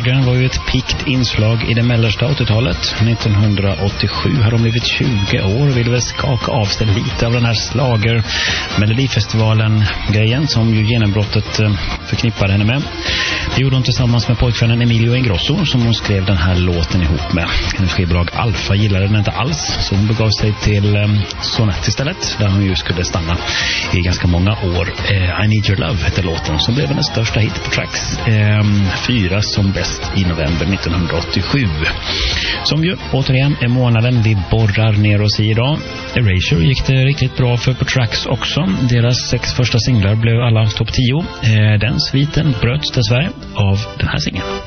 Dahlgren var ju ett pikt inslag i det mellersta 80-talet. 1987 har de blivit 20 år och ville väl skaka av sig lite av den här slager Melodifestivalen-grejen som ju genombrottet förknippade henne med. Det gjorde hon tillsammans med pojkvännen Emilio Ingrosso som hon skrev den här låten ihop med. Hennes skivbolag Alfa gillade den inte alls så hon begav sig till Sonett istället där hon ju skulle stanna i ganska många år. I Need Your Love hette låten som blev hennes största hit på Trax. 4 som bäst i november 1987. Som ju återigen är månaden vi borrar ner oss i idag. Erasure gick det riktigt bra för på Trax också. Deras 6 första singlar blev alla topp 10. Den sviten bröts dessvärre av den här singeln.